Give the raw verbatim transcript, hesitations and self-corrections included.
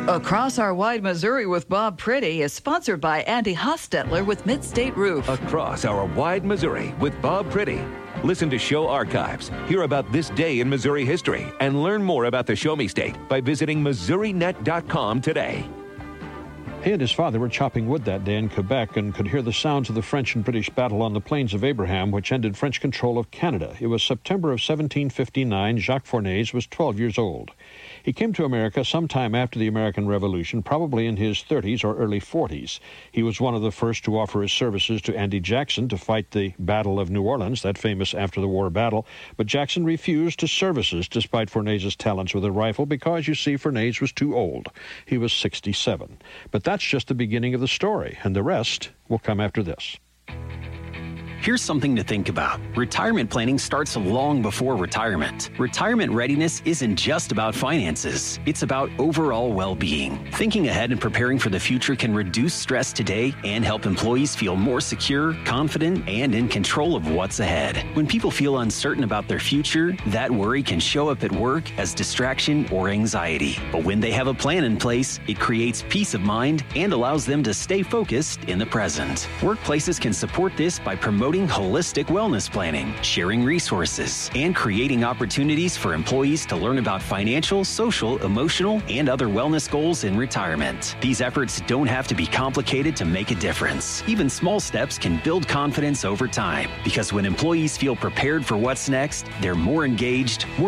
Across Our Wide Missouri with Bob Pretty is sponsored by Andy Hostetler with Midstate Roof. Across Our Wide Missouri with Bob Pretty. Listen to show archives, hear about this day in Missouri history, and learn more about the Show Me State by visiting Missouri Net dot com today. He and his father were chopping wood that day in Quebec and could hear the sounds of the French and British battle on the Plains of Abraham, which ended French control of Canada. It was September of seventeen fifty-nine. Jacques Fourneaux was twelve years old. He came to America sometime after the American Revolution, probably in his thirties or early forties. He was one of the first to offer his services to Andy Jackson to fight the Battle of New Orleans, that famous after-the-war battle, but Jackson refused his services despite Fourneaux's talents with a rifle because, you see, Fourneaux was too old. He was sixty-seven. But that's just the beginning of the story, and the rest will come after this. Here's something to think about. Retirement planning starts long before retirement. Retirement readiness isn't just about finances. It's about overall well-being. Thinking ahead and preparing for the future can reduce stress today and help employees feel more secure, confident, and in control of what's ahead. When people feel uncertain about their future, that worry can show up at work as distraction or anxiety. But when they have a plan in place, it creates peace of mind and allows them to stay focused in the present. Workplaces can support this by promoting holistic wellness planning, sharing resources, and creating opportunities for employees to learn about financial, social, emotional, and other wellness goals in retirement. These efforts don't have to be complicated to make a difference. Even small steps can build confidence over time, because when employees feel prepared for what's next, they're more engaged, more